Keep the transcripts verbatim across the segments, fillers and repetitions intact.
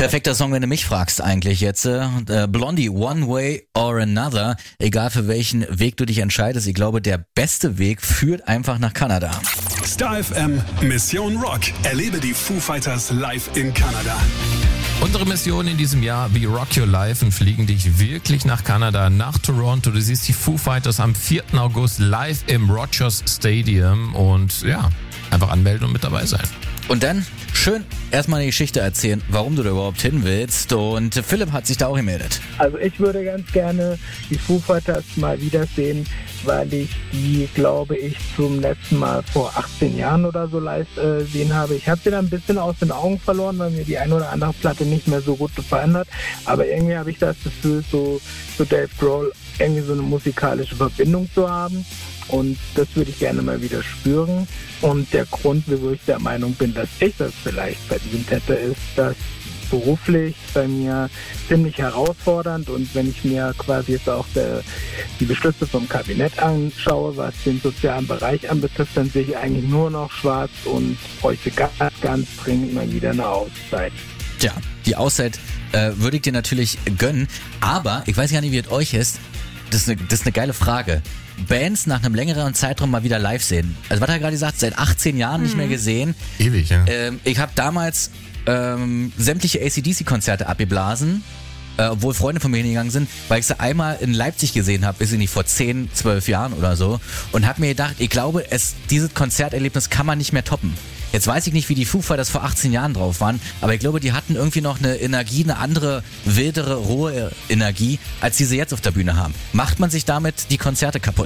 Perfekter Song, wenn du mich fragst eigentlich jetzt. Äh, Blondie, One Way or Another. Egal für welchen Weg du dich entscheidest, ich glaube, der beste Weg führt einfach nach Kanada. Star F M Mission Rock. Erlebe die Foo Fighters live in Kanada. Unsere Mission in diesem Jahr, We Rock Your Life, und fliegen dich wirklich nach Kanada, nach Toronto. Du siehst die Foo Fighters am vierten August live im Rogers Stadium und ja, einfach anmelden und mit dabei sein. Und dann schön erstmal eine Geschichte erzählen, warum du da überhaupt hin willst. Und Philipp hat sich da auch gemeldet. Also ich würde ganz gerne die Foo Fighters mal wiedersehen, weil ich die, glaube ich, zum letzten Mal vor achtzehn Jahren oder so live äh, sehen habe. Ich habe sie dann ein bisschen aus den Augen verloren, weil mir die eine oder andere Platte nicht mehr so gut gefallen hat. Aber irgendwie habe ich das Gefühl, so zu Dave Grohl irgendwie so eine musikalische Verbindung zu haben. Und das würde ich gerne mal wieder spüren. Und der Grund, wieso ich der Meinung bin, dass ich das vielleicht verdient hätte, ist, dass beruflich bei mir ziemlich herausfordernd, und wenn ich mir quasi jetzt auch der, die Beschlüsse vom Kabinett anschaue, was den sozialen Bereich anbetrifft, dann sehe ich eigentlich nur noch schwarz und bräuchte ganz, ganz dringend mal wieder eine Auszeit. Tja, die Auszeit äh, würde ich dir natürlich gönnen, aber ich weiß gar nicht, wie es euch ist. Das ist eine, das ist eine geile Frage. Bands nach einem längeren Zeitraum mal wieder live sehen. Also was hat er gerade gesagt, seit achtzehn Jahren mhm. nicht mehr gesehen. Ewig, ja. Ähm, ich habe damals ähm, sämtliche A C D C-Konzerte abgeblasen, äh, obwohl Freunde von mir hingegangen sind, weil ich sie einmal in Leipzig gesehen habe, weiß ich nicht, vor zehn, zwölf Jahren oder so, und habe mir gedacht, ich glaube, es, dieses Konzerterlebnis kann man nicht mehr toppen. Jetzt weiß ich nicht, wie die Foo Fighters vor achtzehn Jahren drauf waren, aber ich glaube, die hatten irgendwie noch eine Energie, eine andere, wildere, rohe Energie, als die sie jetzt auf der Bühne haben. Macht man sich damit die Konzerte kaputt?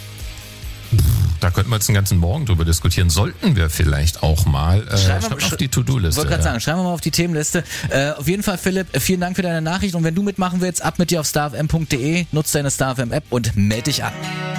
Da könnten wir jetzt einen ganzen Morgen drüber diskutieren. Sollten wir vielleicht auch mal. Äh, schreiben wir wir auf die To-Do-Liste. Ich wollte gerade sagen, schreiben wir mal auf die Themenliste. Äh, auf jeden Fall, Philipp, vielen Dank für deine Nachricht. Und wenn du mitmachen willst, ab mit dir auf starfm punkt de, nutz deine Star F M App und melde dich an.